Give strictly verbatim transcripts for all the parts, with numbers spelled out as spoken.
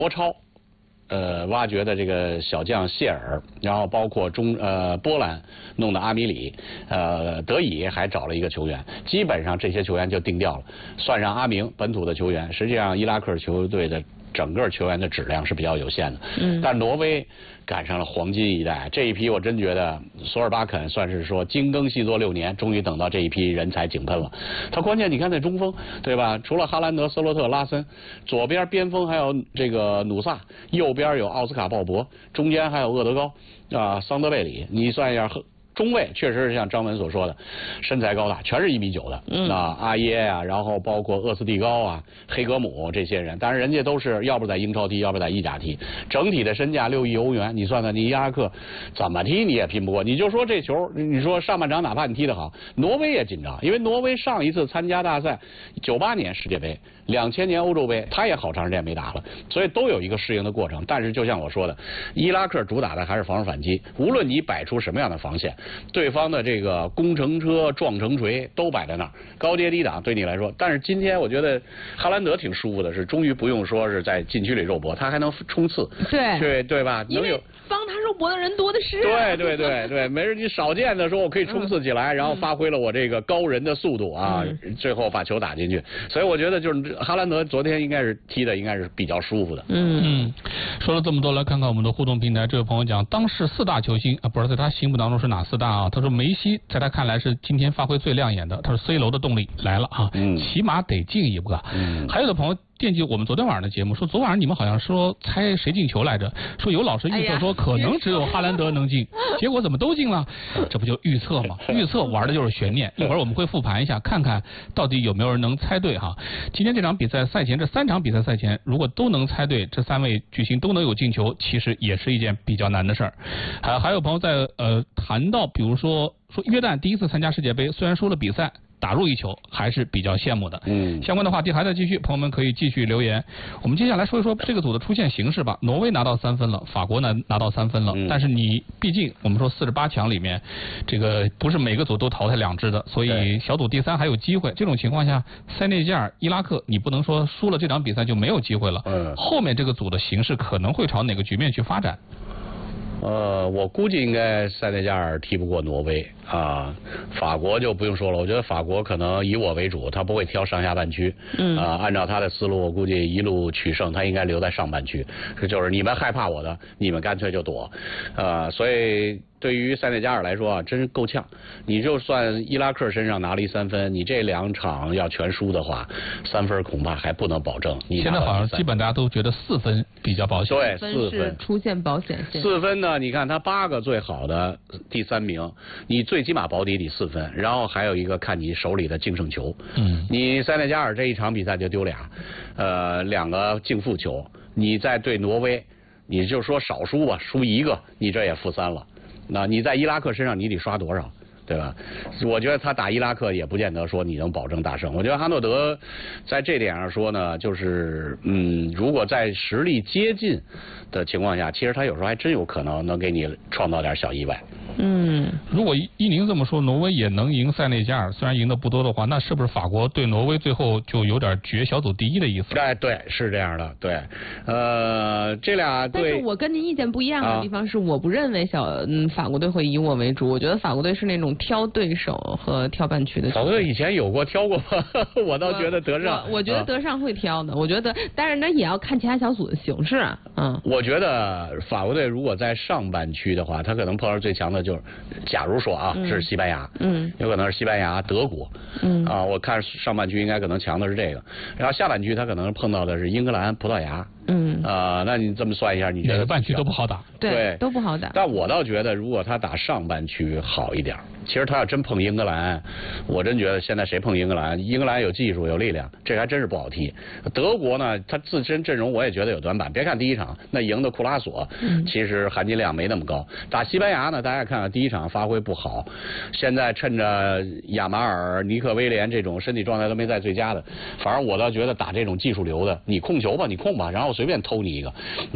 国超。呃，挖掘的这个小将谢尔，然后包括中呃波兰弄的阿米里，呃德乙还找了一个球员，基本上这些球员就定掉了。算上阿明本土的球员，实际上伊拉克球队的整个球员的质量是比较有限的。嗯，但挪威赶上了黄金一代，这一批我真觉得索尔巴肯算是说精耕细作六年，终于等到这一批人才井喷了。他关键你看那中锋对吧？除了哈兰德、斯洛特、拉森，左边边锋还有这个努萨，右边有奥斯卡鲍勃，中间还有厄德高啊、桑德贝里，你算一下。中卫确实是像张文所说的，身材高大，全是一米九的。嗯，啊，阿耶呀、啊，然后包括厄斯蒂高啊、黑格姆这些人，但是人家都是要不在英超踢，要不在意甲踢，整体的身价六亿欧元，你算算，你伊拉克怎么踢你也拼不过。你就说这球，你说上半场哪怕你踢得好，挪威也紧张，因为挪威上一次参加大赛，九八年世界杯。两千年欧洲杯，他也好长时间没打了，所以都有一个适应的过程。但是就像我说的，伊拉克主打的还是防守反击，无论你摆出什么样的防线，对方的这个攻城车、撞城锤都摆在那儿，高阶低档对你来说。但是今天我觉得哈兰德挺舒服的，是终于不用说是在禁区里肉搏，他还能冲刺， 对对对吧？能有。 帮他肉搏的人多的是。 对对对对，没人你少见的说我可以冲刺起来，嗯、然后发挥了我这个高人的速度啊，嗯、最后把球打进去。所以我觉得就是哈兰德昨天应该是踢的应该是比较舒服的。 嗯嗯，说了这么多，来看看我们的互动平台。这位朋友讲，当世四大球星啊，不知道在他心目当中是哪四大啊？他说梅西在他看来是今天发挥最亮眼的。他说 C 罗的动力来了啊，嗯、起码得进一个。嗯，还有的朋友。惦记我们昨天晚上的节目，说昨晚上你们好像说猜谁进球来着？说有老师预测说可能只有哈兰德能进，哎、结果怎么都进了？这不就预测吗？预测玩的就是悬念。一会儿我们会复盘一下，看看到底有没有人能猜对哈。今天这场比赛赛前，这三场比赛赛前，如果都能猜对，这三位巨星都能有进球，其实也是一件比较难的事儿。还还有朋友在呃谈到，比如说说约旦第一次参加世界杯，虽然输了比赛。打入一球还是比较羡慕的。嗯，相关的话题还在继续，朋友们可以继续留言。我们接下来说一说这个组的出现形势吧。挪威拿到三分了，法国呢拿到三分了，嗯、但是你毕竟我们说四十八强里面，这个不是每个组都淘汰两支的，所以小组第三还有机会。这种情况下，塞内加尔、伊拉克，你不能说输了这场比赛就没有机会了。嗯，后面这个组的形势可能会朝哪个局面去发展？ 呃，我估计应该塞内加尔踢不过挪威啊，法国就不用说了，我觉得法国可能以我为主，他不会挑上下半区。嗯。啊，按照他的思路，我估计一路取胜，他应该留在上半区。就是你们害怕我的，你们干脆就躲。呃，所以对于塞内加尔来说啊，真是够呛。你就算伊拉克身上拿了一三分，你这两场要全输的话，三分恐怕还不能保证。你现在好像基本大家都觉得四分比较保险。 对，四分出现保险线。 四分呢？你看他八个最好的第三名，你最起码保底得四分，然后还有一个看你手里的净胜球。嗯，你塞内加尔这一场比赛就丢俩，呃，两个净负球，你再对挪威，你就说少输吧，输一个，你这也负三了。那你在伊拉克身上你得刷多少？对吧？我觉得他打伊拉克也不见得说你能保证大胜。我觉得哈诺德在这点上说呢，就是嗯，如果在实力接近的情况下，其实他有时候还真有可能能给你创造点小意外。 嗯，如果依您这么说，挪威也能赢塞内加尔，虽然赢的不多的话，那是不是法国对挪威最后就有点决小组第一的意思？ 哎，对，是这样的，对，呃，这俩对。 但是我跟您意见不一样的地方是，我不认为小嗯法国队会以我为主，我觉得法国队是那种挑对手和挑半区的。 法国队以前有过挑过吗？我倒觉得德尚， 我, 我觉得德尚会挑的，啊、我觉得，但是呢也要看其他小组的形势啊。嗯， 我觉得法国队如果在上半区的话，他可能碰到最强的就是，假如说啊，嗯、是西班牙，嗯，有可能是西班牙、德国，嗯，啊，我看上半区应该可能强的是这个，然后下半区他可能碰到的是英格兰、葡萄牙。嗯啊、呃，那你这么算一下，你觉得半区都不好打？ 对，对都不好打。 但我倒觉得，如果他打上半区好一点，其实他要真碰英格兰，我真觉得现在谁碰英格兰，英格兰有技术有力量，这还真是不好踢。德国呢，他自身阵容我也觉得有短板。别看第一场那赢的库拉索，嗯、其实含金量没那么高。打西班牙呢，大家看看第一场发挥不好，现在趁着亚马尔、尼克威廉这种身体状态都没在最佳的，反而我倒觉得打这种技术流的，你控球吧，你控吧，然后随便偷你一个，那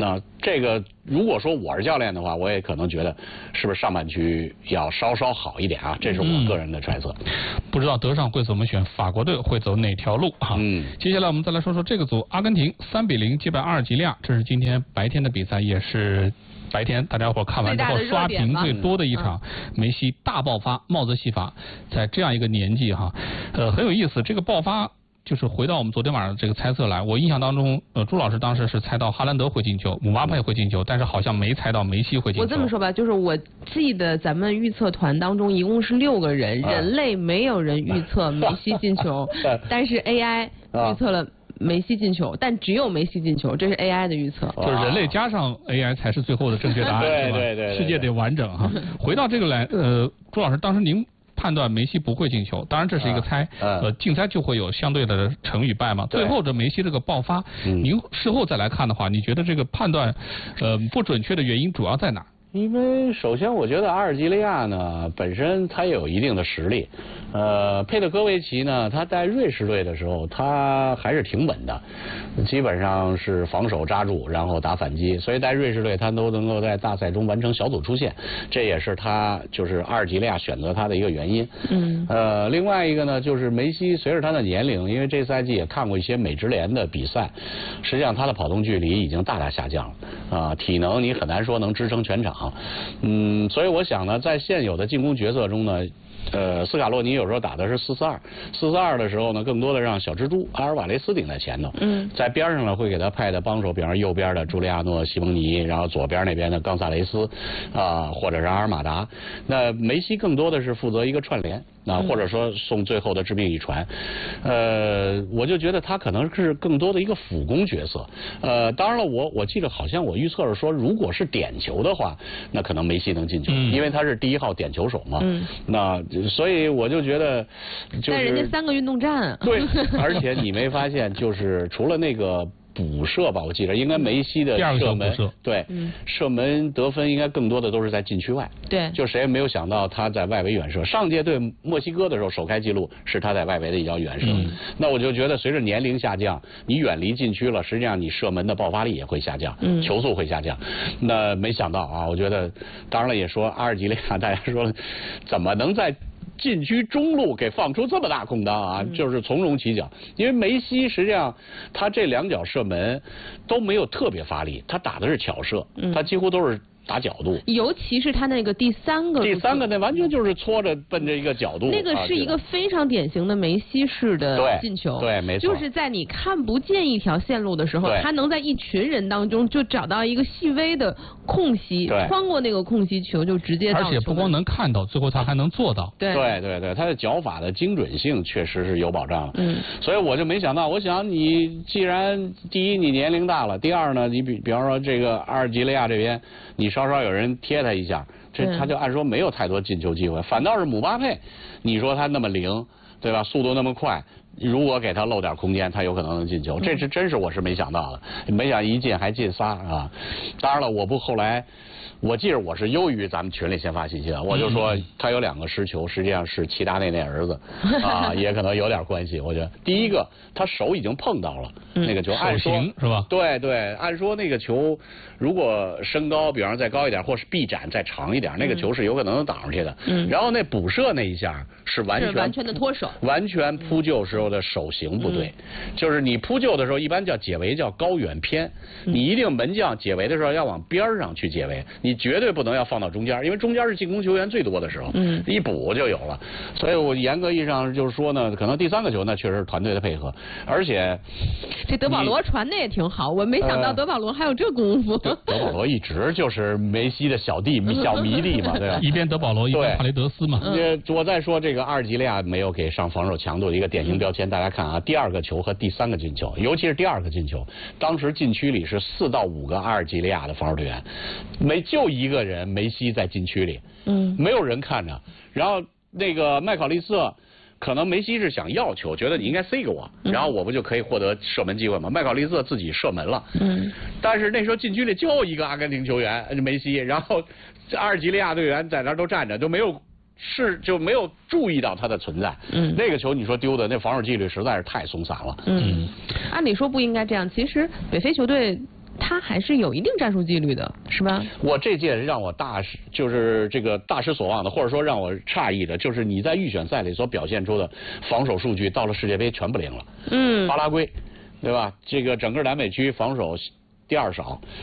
这个如果说我是教练的话，我也可能觉得是不是上半区要稍稍好一点啊？这是我个人的揣测。 嗯、不知道德尚会怎么选，法国队会走哪条路啊？嗯。接下来我们再来说说这个组，阿根廷三比零击败阿尔及利亚，这是今天白天的比赛，也是。白天大家伙看完之后刷屏最多的一场，梅西大爆发，帽子戏法，在这样一个年纪哈，呃很有意思。这个爆发就是回到我们昨天晚上这个猜测来，我印象当中，呃朱老师当时是猜到哈兰德会进球，姆巴佩会进球，但是好像没猜到梅西会进球。 我这么说吧，就是我记得咱们预测团当中一共是六个人，啊、人类没有人预测梅西进球，但是 A I 预测了。梅西进球，但只有梅西进球，这是 A I 的预测。 就是人类加上 A I 才是最后的正确答案， 对是吧？ 对 对, 对， 世界得完整哈。回到这个来，呃，朱老师，当时您判断梅西不会进球，当然这是一个猜，啊、呃，竞猜就会有相对的成与败嘛。最后这梅西这个爆发，您事后再来看的话，你觉得这个判断，呃，不准确的原因主要在哪？ 因为首先我觉得阿尔及利亚呢本身他也有一定的实力，呃，佩德戈维奇呢他在瑞士队的时候他还是挺稳的，基本上是防守扎住然后打反击，所以在瑞士队他都能够在大赛中完成小组出线，这也是他就是阿尔及利亚选择他的一个原因。嗯，呃，另外一个呢就是梅西随着他的年龄，因为这赛季也看过一些美职联的比赛，实际上他的跑动距离已经大大下降了啊，体能你很难说能支撑全场。嗯，所以我想呢，在现有的进攻角色中呢，呃，斯卡洛尼有时候打的是四四二，四四二的时候呢，更多的让小蜘蛛阿尔瓦雷斯顶在前头，嗯，在边上呢会给他派的帮手，比方右边的朱利亚诺·西蒙尼，然后左边那边的冈萨雷斯啊、呃，或者是阿尔马达。那梅西更多的是负责一个串联。那或者说送最后的致命一传，呃，我就觉得他可能是更多的一个辅攻角色。呃，当然了，我我记得好像我预测是说，如果是点球的话，那可能梅西能进球，嗯、因为他是第一号点球手嘛。嗯。那所以我就觉得，就是。 但人家三个运动战。 对，而且你没发现，就是除了那个。补射吧，我记得应该梅西的射门，对，嗯、射门得分应该更多的都是在禁区外。 对， 就谁也没有想到他在外围远射。上届对墨西哥的时候，首开纪录是他在外围的一脚远射。嗯、那我就觉得，随着年龄下降，你远离禁区了，实际上你射门的爆发力也会下降，嗯、球速会下降。那没想到啊，我觉得，当然了，也说阿尔及利亚，大家说怎么能在。禁区中路给放出这么大空当啊，就是从容起脚。因为梅西实际上他这两脚射门都没有特别发力，他打的是巧射，他几乎都是打角度， 尤其是他那个第三个， 第三个那完全就是搓着奔着一个角度， 那个是一个非常典型的梅西式的进球， 对，对没错， 就是在你看不见一条线路的时候，他能在一群人当中就找到一个细微的空隙，穿过那个空隙球就直接到。 而且不光能看到，最后他还能做到。 对对对对，他的脚法的精准性确实是有保障了。嗯，所以我就没想到，我想你既然第一你年龄大了，第二呢，你比比方说这个阿尔及利亚这边。你稍稍有人贴他一下，这他就按说没有太多进球机会，反倒是姆巴佩，你说他那么灵，对吧？速度那么快，如果给他漏点空间，他有可能能进球。这是真是我是没想到的，没想一进还进仨啊！当然了，我不后来。我记得我是优于咱们群里先发信息的，我就说他有两个失球，实际上是齐达内那儿子啊，也可能有点关系。我觉得第一个他手已经碰到了那个球，按说是吧？ 对对，按说那个球如果身高，比方说再高一点，或是臂展再长一点，那个球是有可能能挡上去的。嗯。然后那补射那一下是完全完全的脱手， 完全扑救时候的手型不对，就是你扑救的时候一般叫解围叫高远偏，你一定门将解围的时候要往边上去解围。你绝对不能要放到中间，因为中间是进攻球员最多的时候，嗯，一补就有了。所以我严格意义上就是说呢，可能第三个球那确实是团队的配合，而且这德保罗传的也挺好，我没想到德保罗还有这功夫。 德保罗一直就是梅西的小弟、小迷弟嘛，对吧？ 一边德保罗，一边帕雷德斯嘛。 嗯、我再说这个阿尔及利亚没有给上防守强度的一个典型标签，大家看啊，第二个球和第三个进球，尤其是第二个进球，当时禁区里是四到五个阿尔及利亚的防守队员，没就一个人梅西在禁区里，嗯，没有人看着。然后那个麦考利瑟，可能梅西是想要球，觉得你应该塞给我，然后我不就可以获得射门机会吗？麦考利瑟自己射门了，嗯，但是那时候禁区里就一个阿根廷球员梅西，然后阿尔及利亚队员在那儿都站着，都没有。是就没有注意到他的存在，嗯，那个球你说丢的那防守纪律实在是太松散了， 嗯，按理说不应该这样。其实北非球队他还是有一定战术纪律的，是吧？ 我这届让我大失，就是这个大失所望的，或者说让我诧异的，就是你在预选赛里所表现出的防守数据，到了世界杯全不灵了。嗯。巴拉圭，对吧？这个整个南美区防守第二少，